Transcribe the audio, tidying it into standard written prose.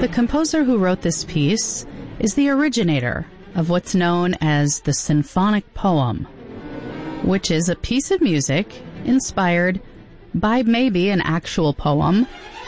The composer who wrote this piece is the originator of what's known as the symphonic poem, which is a piece of music inspired by maybe an actual poem